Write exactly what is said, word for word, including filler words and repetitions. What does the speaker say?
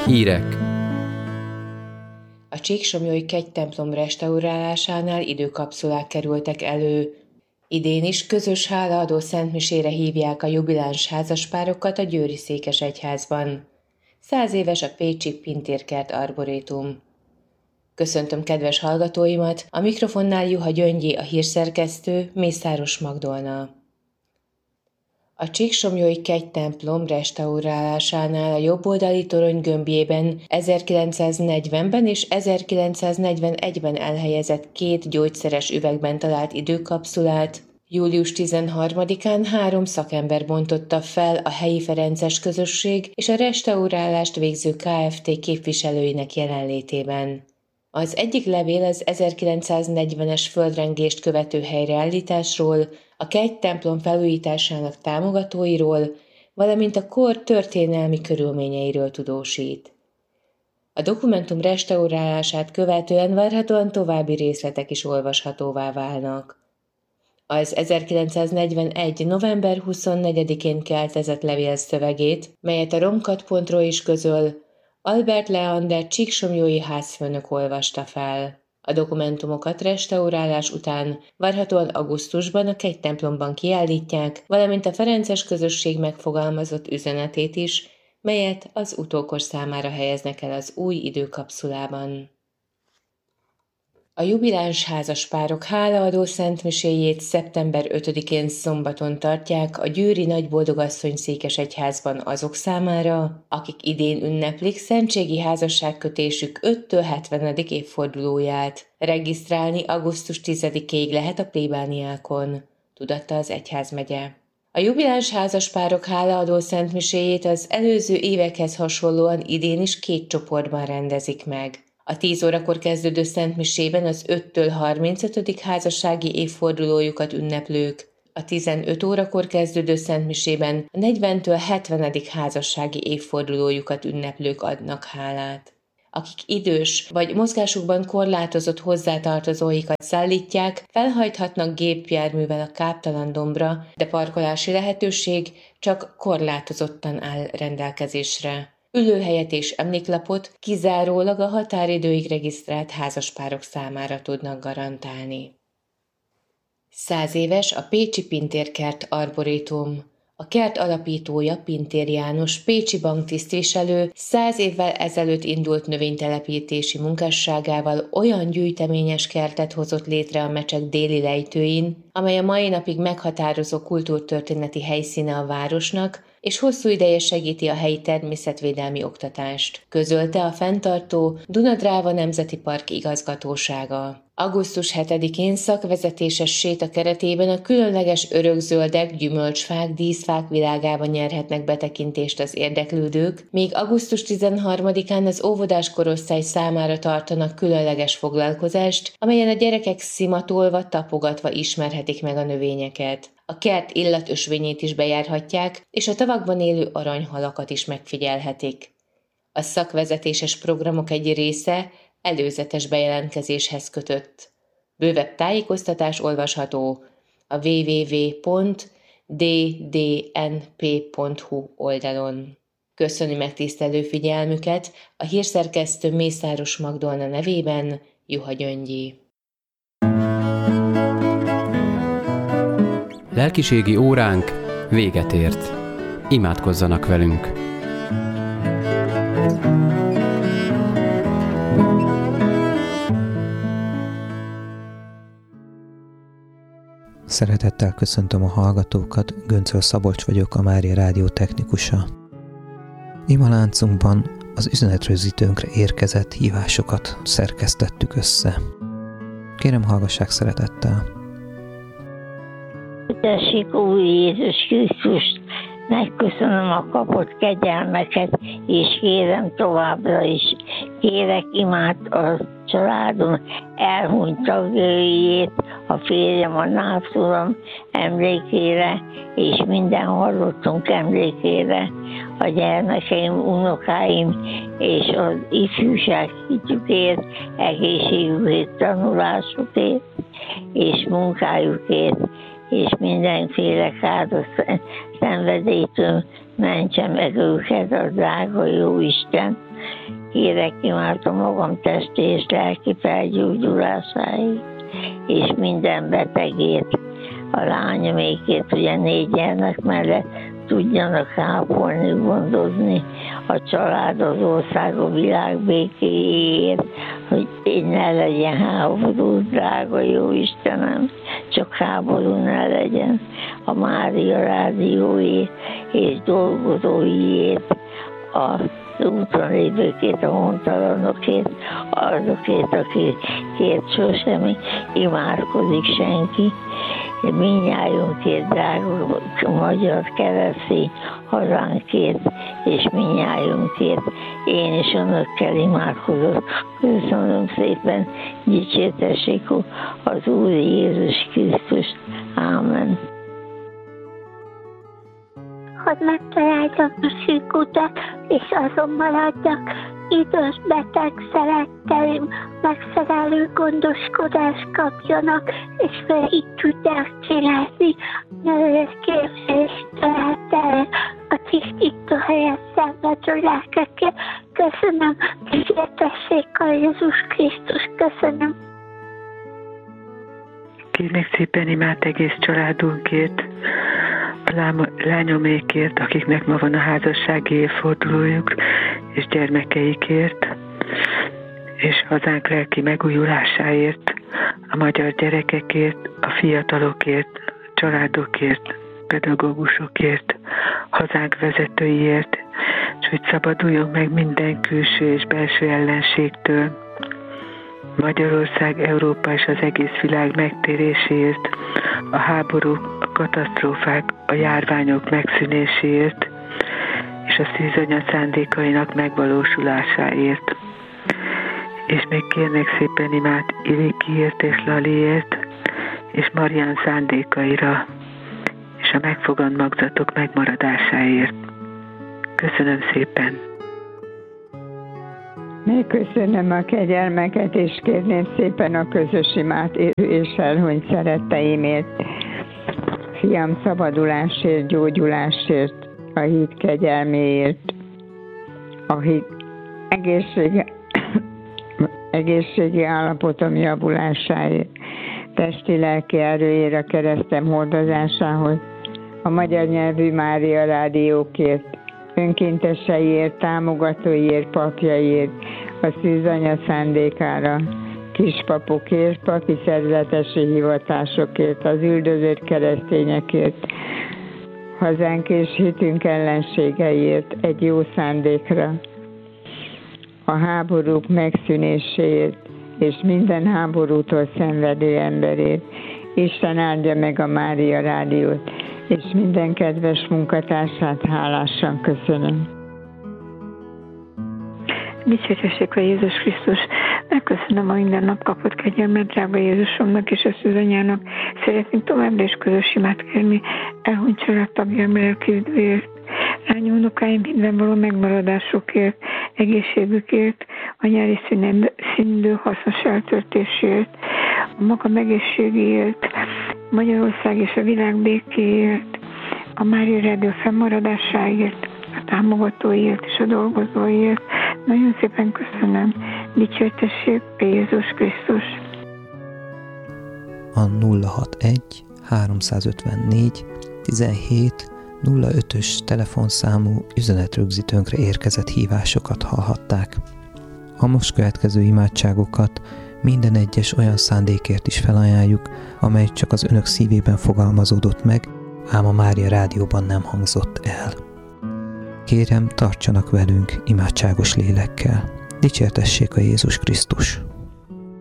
Hírek. A Csíksomlyói kegytemplom restaurálásánál időkapszulák kerültek elő. Idén is közös hálaadó szentmisére hívják a jubiláns házaspárokat a győri székesegyházban. Száz éves a pécsi Pintérkert arborétum. Köszöntöm kedves hallgatóimat, a mikrofonnál Juha Gyöngyi, a hírszerkesztő, Mészáros Magdolna. A Csíksomlyói kegytemplom restaurálásánál a jobboldali torony gömbjében ezerkilencszáznegyvenben és ezerkilencszáznegyvenegyben elhelyezett két gyógyszeres üvegben talált időkapszulát július tizenharmadikán három szakember bontotta fel a helyi ferences közösség és a restaurálást végző Kft. Képviselőinek jelenlétében. Az egyik levél az ezerkilencszáznegyvenes földrengést követő helyreállításról, a kegytemplom felújításának támogatóiról, valamint a kor történelmi körülményeiről tudósít. A dokumentum restaurálását követően várhatóan további részletek is olvashatóvá válnak. Az ezerkilencszáznegyvenegy. november huszonnegyedikén keltezett levél szövegét, melyet a romkat pont ro is közöl, Albert Leander csíksomlyói házfőnök olvasta fel. A dokumentumokat restaurálás után várhatóan augusztusban a kegytemplomban kiállítják, valamint a ferences közösség megfogalmazott üzenetét is, melyet az utókor számára helyeznek el az új időkapszulában. A jubiláns házaspárok hálaadó szentmiséjét szeptember ötödikén szombaton tartják a győri Nagyboldogasszony székesegyházban azok számára, akik idén ünneplik szentségi házasságkötésük öttől hetvenedik évfordulóját. Regisztrálni augusztus tizedikéig lehet a plébániákon, tudatta az egyházmegye. A jubiláns házaspárok hálaadó szentmiséjét az előző évekhez hasonlóan idén is két csoportban rendezik meg. A tíz órakor kezdődő szentmisében az öttől harmincötödik házassági évfordulójukat ünneplők, a tizenöt órakor kezdődő szentmisében a negyventől hetvenedik házassági évfordulójukat ünneplők adnak hálát. Akik idős vagy mozgásukban korlátozott hozzátartozóikat szállítják, felhajthatnak gépjárművel a káptalan dombra, de parkolási lehetőség csak korlátozottan áll rendelkezésre. Ülőhelyet és emléklapot kizárólag a határidőig regisztrált házaspárok számára tudnak garantálni. Száz éves a pécsi Pintérkert arborétum. A kert alapítója, Pintér János, pécsi banktisztviselő száz évvel ezelőtt indult növénytelepítési munkásságával olyan gyűjteményes kertet hozott létre a Mecsek déli lejtőin, amely a mai napig meghatározó kultúrtörténeti helyszíne a városnak, és hosszú ideje segíti a helyi természetvédelmi oktatást, közölte a fenntartó Duna-Dráva Nemzeti Park igazgatósága. augusztus hetedikén szakvezetéses séta keretében a különleges örökzöldek, gyümölcsfák, díszfák világában nyerhetnek betekintést az érdeklődők, míg augusztus tizenharmadikán az óvodás korosztály számára tartanak különleges foglalkozást, amelyen a gyerekek szimatolva, tapogatva ismerhetik meg a növényeket. A kert illatösvényét is bejárhatják, és a tavakban élő aranyhalakat is megfigyelhetik. A szakvezetéses programok egy része előzetes bejelentkezéshez kötött. Bővebb tájékoztatás olvasható a double-u double-u double-u pont d d n p pont h u oldalon. Köszöni megtisztelő figyelmüket a hírszerkesztő Mészáros Magdolna nevében Juha Gyöngyi. Lelkiségi óránk véget ért. Imádkozzanak velünk! Szeretettel köszöntöm a hallgatókat, Göncöl Szabolcs vagyok, a Mária Rádió technikusa. Imaláncunkban az üzenetrögzítőnkre érkezett hívásokat szerkesztettük össze. Kérem, hallgassák szeretettel! Tessék, Úr Jézus Krisztust, megköszönöm a kapott kegyelmeket, és kérem továbbra is. Kérek imád a családom elhunyt tagjaiét, a férjem, a nápszuram emlékére, és minden hallottunk emlékére, a gyermekeim, unokáim, és az ifjúság hitükért, egészségükért, tanulásukért, és munkájukért, és mindenféle káros szenvedélytől mentse meg őket a drága jó Isten. Kérek imádom magam testi és lelki felgyógyulásáig, és minden betegét, a lányomékét, ugye négy gyermek mellett tudjanak ápolni, gondozni, a család, az ország, a világ békéjéért, hogy én ne legyen háború, drága jó Istenem, csak háború ne legyen, a Mária rádióért és dolgozóiért, a úton lévőkét, a hontalanokért, azokért, akikért sosem imádkozik senki, minnyájunkért, drága magyar keresztény hazánkért, és minnyájunkért. Én is önökkel imádkozok. Köszönöm szépen, dicsértessék az Úr Jézus Krisztus. Ámen. Hogy megtaláljak a szűk utat, és azon maradjak, idős beteg szeretteim megszerelő gondoskodást kapjanak, és fel így tudják csinálni nős képzést találtál a tisztító helyen szenvedő lelkekkel. Köszönöm, dicsértessék a Jézus Krisztus, köszönöm. Kérnék szépen imád egész családunkért, a lányomékért, akiknek ma van a házassági évfordulójuk, és gyermekeikért, és hazánk lelki megújulásáért, a magyar gyerekekért, a fiatalokért, a családokért, pedagógusokért, hazánk vezetőiért, és hogy szabaduljunk meg minden külső és belső ellenségtől, Magyarország, Európa és az egész világ megtéréséért, a háborúk, a katasztrófák, a járványok megszűnéséért, és a szűzanya szándékainak megvalósulásáért. És még kérnék szépen imád Irikiért és Laliért, és Marián szándékaira, és a megfogant magzatok megmaradásáért. Köszönöm szépen! Még köszönöm a kegyelmeket, és kérném szépen a közös imát és elhunyt szeretteimért, fiam szabadulásért, gyógyulásért, a hit kegyelméért, a hit egészségi, egészségi állapotom javulásáért, testi-lelki erőért, a keresztem hordozásához, a magyar nyelvű Mária rádiókért, önkénteseiért, támogatóiért, papjaiért, a szűzanya szándékára, kispapokért, papi szerzetesi hivatásokért, az üldözött keresztényekért, hazánk és hitünk ellenségeiért, egy jó szándékra, a háborúk megszűnéséért, és minden háborútól szenvedő emberért. Isten áldja meg a Mária rádiót, és minden kedves munkatársát hálásan köszönöm. Dicsértessék a Jézus Krisztus! Megköszönöm a minden nap kapott kegyelmet, drága Jézusomnak és a szűzanyának. Szeretnénk továbbra is közös imát kérni elhunyt családtagjaim lelki üdvéért, lányunokáim mindenvaló megmaradásukért, egészségükért, a nyári színidő hasznos eltöltésért, a maga egészségéért, Magyarország és a világ békéért, a Mária rádió fennmaradásáért, a támogatóiért és a dolgozóiért. Nagyon szépen köszönöm. Dicsértessék a Jézus Krisztus! A nulla hatvanegy háromszázötvennégy tizenhét nulla ötös telefonszámú üzenetrögzítőnkre érkezett hívásokat hallhatták. A most következő imádságokat minden egyes olyan szándékért is felajánljuk, amely csak az önök szívében fogalmazódott meg, ám a Mária rádióban nem hangzott el. Kérem, tartsanak velünk imádságos lélekkel. Dicsértessék a Jézus Krisztus!